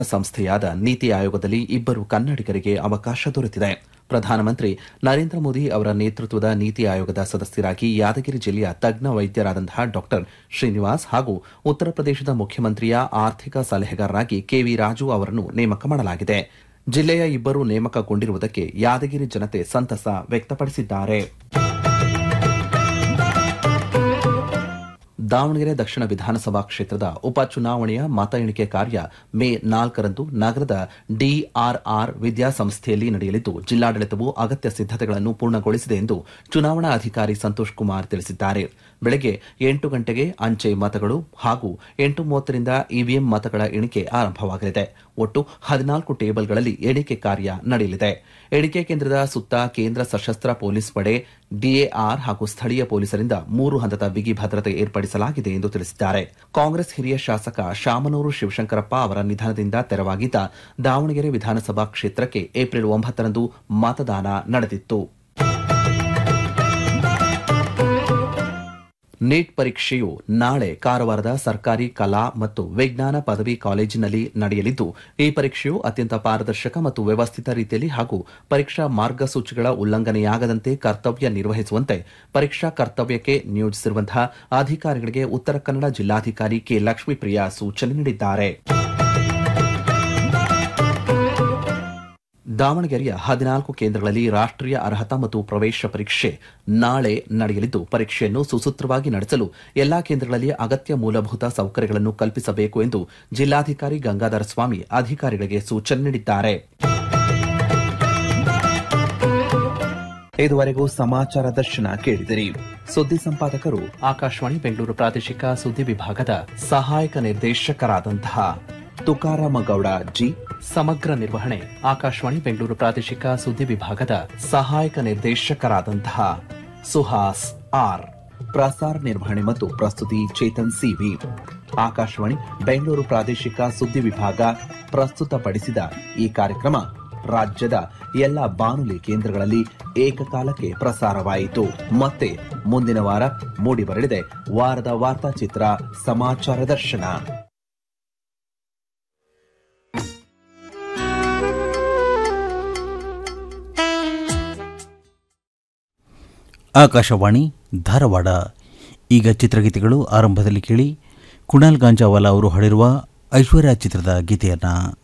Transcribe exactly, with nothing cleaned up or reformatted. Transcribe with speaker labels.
Speaker 1: ಸಂಸ್ಥೆಯಾದ ನೀತಿ ಆಯೋಗದಲ್ಲಿ ಇಬ್ಬರು ಕನ್ನಡಿಗರಿಗೆ ಅವಕಾಶ ದೊರೆತಿದೆ. ಪ್ರಧಾನಮಂತ್ರಿ ನರೇಂದ್ರ ಮೋದಿ ಅವರ ನೇತೃತ್ವದ ನೀತಿ ಆಯೋಗದ ಸದಸ್ಯರಾಗಿ ಯಾದಗಿರಿ ಜಿಲ್ಲೆಯ ತಜ್ಞ ವೈದ್ಯರಾದಂತಹ ಡಾ ಶ್ರೀನಿವಾಸ್ ಹಾಗೂ ಉತ್ತರ ಪ್ರದೇಶದ ಮುಖ್ಯಮಂತ್ರಿಯ ಆರ್ಥಿಕ ಸಲಹೆಗಾರರಾಗಿ ಕೆವಿ ರಾಜು ಅವರನ್ನು ನೇಮಕ ಮಾಡಲಾಗಿದೆ. ಜಿಲ್ಲೆಯ ಇಬ್ಬರು ನೇಮಕಗೊಂಡಿರುವುದಕ್ಕೆ ಯಾದಗಿರಿ ಜನತೆ ಸಂತಸ ವ್ಯಕ್ತಪಡಿಸಿದ್ದಾರೆ. ದಾವಣಗೆರೆ ದಕ್ಷಿಣ ವಿಧಾನಸಭಾ ಕ್ಷೇತ್ರದ ಉಪಚುನಾವಣೆಯ ಮತ ಎಣಿಕೆ ಕಾರ್ಯ ಮೇ ನಾಲ್ಕರಂದು ನಗರದ ಡಿಆರ್ಆರ್ ವಿದ್ಯಾಸಂಸ್ಥೆಯಲ್ಲಿ ನಡೆಯಲಿದ್ದು, ಜಿಲ್ಲಾಡಳಿತವು ಅಗತ್ಯ ಸಿದ್ದತೆಗಳನ್ನು ಪೂರ್ಣಗೊಳಿಸಿದೆ ಎಂದು ಚುನಾವಣಾ ಅಧಿಕಾರಿ ಸಂತೋಷ್ ಕುಮಾರ್ ತಿಳಿಸಿದ್ದಾರೆ. ಬೆಳಗ್ಗೆ ಎಂಟು ಗಂಟೆಗೆ ಅಂಚೆ ಮತಗಳು ಹಾಗೂ ಎಂಟು ಮೂವತ್ತರಿಂದ ಇವಿಎಂ ಮತಗಳ ಎಣಿಕೆ ಆರಂಭವಾಗಲಿದೆ. ಒಟ್ಟು ಹದಿನಾಲ್ಕು ಟೇಬಲ್ಗಳಲ್ಲಿ ಎಣಿಕೆ ಕಾರ್ಯ ನಡೆಯಲಿದೆ. ಎಣಿಕೆ ಕೇಂದ್ರದ ಸುತ್ತ ಕೇಂದ್ರ ಸಶಸ್ತ್ರ ಪೊಲೀಸ್ ಪಡೆ, ಡಿಎಆರ್ ಹಾಗೂ ಸ್ಥಳೀಯ ಪೊಲೀಸರಿಂದ ಮೂರು ಹಂತದ ಬಿಗಿ ಭದ್ರತೆ ಏರ್ಪಡಿಸಲಾಗಿದೆ ಎಂದು ತಿಳಿಸಿದ್ದಾರೆ. ಕಾಂಗ್ರೆಸ್ ಹಿರಿಯ ಶಾಸಕ ಶಾಮನೂರು ಶಿವಶಂಕರಪ್ಪ ಅವರ ನಿಧನದಿಂದ ತೆರವಾಗಿದ್ದ ದಾವಣಗೆರೆ ವಿಧಾನಸಭಾ ಕ್ಷೇತ್ರಕ್ಕೆ ಏಪ್ರಿಲ್ ಒಂಬತ್ತರಂದು ಮತದಾನ ನಡೆದಿತ್ತು. ನೀಟ್ ಪರೀಕ್ಷೆಯು ನಾಳೆ ಕಾರವಾರದ ಸರ್ಕಾರಿ ಕಲಾ ಮತ್ತು ವಿಜ್ಞಾನ ಪದವಿ ಕಾಲೇಜಿನಲ್ಲಿ ನಡೆಯಲಿದ್ದು, ಈ ಪರೀಕ್ಷೆಯು ಅತ್ಯಂತ ಪಾರದರ್ಶಕ ಮತ್ತು ವ್ಯವಸ್ಥಿತ ರೀತಿಯಲ್ಲಿ ಹಾಗೂ ಪರೀಕ್ಷಾ ಮಾರ್ಗಸೂಚಿಗಳ ಉಲ್ಲಂಘನೆಯಾಗದಂತೆ ಕರ್ತವ್ಯ ನಿರ್ವಹಿಸುವಂತೆ ಪರೀಕ್ಷಾ ಕರ್ತವ್ಯಕ್ಕೆ ನಿಯೋಜಿಸಿರುವಂತಹ ಅಧಿಕಾರಿಗಳಿಗೆ ಉತ್ತರ ಕನ್ನಡ ಜಿಲ್ಲಾಧಿಕಾರಿ ಕೆ ಲಕ್ಷ್ಮೀಪ್ರಿಯಾ ಸೂಚನೆ ನೀಡಿದ್ದಾರೆ. ದಾವಣಗೆರೆಯ ಹದಿನಾಲ್ಕು ಕೇಂದ್ರಗಳಲ್ಲಿ ರಾಷ್ಟೀಯ ಅರ್ಹತಾ ಮತ್ತು ಪ್ರವೇಶ ಪರೀಕ್ಷೆ ನಾಳೆ ನಡೆಯಲಿದ್ದು, ಪರೀಕ್ಷೆಯನ್ನು ಸುಸೂತ್ರವಾಗಿ ನಡೆಸಲು ಎಲ್ಲಾ ಕೇಂದ್ರಗಳಲ್ಲಿ ಅಗತ್ಯ ಮೂಲಭೂತ ಸೌಕರ್ಯಗಳನ್ನು ಕಲ್ಪಿಸಬೇಕು ಎಂದು ಜಿಲ್ಲಾಧಿಕಾರಿ ಗಂಗಾಧರ ಸ್ವಾಮಿ ಅಧಿಕಾರಿಗಳಿಗೆ ಸೂಚನೆ ನೀಡಿದ್ದಾರೆ. ಇದುವರೆಗೂ ಸಮಾಚಾರ ದರ್ಶನ ಕೇಳಿದಿರಿ. ಸುದ್ದಿ ಸಂಪಾದಕರು ಆಕಾಶವಾಣಿ ಬೆಂಗಳೂರು ಪ್ರಾದೇಶಿಕ ಸುದ್ದಿ ವಿಭಾಗದ ಸಹಾಯಕ ನಿರ್ದೇಶಕರಾದಂತಹ ತುಕಾರಾಮ ಗೌಡ ಜಿ. ಸಮಗ್ರ ನಿರ್ವಹಣೆ ಆಕಾಶವಾಣಿ ಬೆಂಗಳೂರು ಪ್ರಾದೇಶಿಕ ಸುದ್ದಿ ವಿಭಾಗದ ಸಹಾಯಕ ನಿರ್ದೇಶಕರಾದಂತಹ ಸುಹಾಸ್ ಆರ್. ಪ್ರಸಾರ ನಿರ್ವಹಣೆ ಮತ್ತು ಪ್ರಸ್ತುತಿ ಚೇತನ್ ಸಿವಿ. ಆಕಾಶವಾಣಿ ಬೆಂಗಳೂರು ಪ್ರಾದೇಶಿಕ ಸುದ್ದಿ ವಿಭಾಗ ಪ್ರಸ್ತುತಪಡಿಸಿದ ಈ ಕಾರ್ಯಕ್ರಮ ರಾಜ್ಯದ ಎಲ್ಲ ಬಾನುಲಿ ಕೇಂದ್ರಗಳಲ್ಲಿ ಏಕಕಾಲಕ್ಕೆ ಪ್ರಸಾರವಾಯಿತು. ಮತ್ತೆ ಮುಂದಿನ ವಾರ ಮೂಡಿಬರಲಿದೆ ವಾರದ ವಾರ್ತಾಚಿತ್ರ ಸಮಾಚಾರ ದರ್ಶನ.
Speaker 2: ಆಕಾಶವಾಣಿ ಧಾರವಾಡ. ಈಗ ಚಿತ್ರಗೀತೆಗಳು ಆರಂಭದಲ್ಲಿ ಕೇಳಿ. ಕುಣಾಲ್ ಗಾಂಜಾವಾಲ ಅವರು ಹಾಡಿರುವ ಐಶ್ವರ್ಯ ಚಿತ್ರದ ಗೀತೆಯನ್ನು.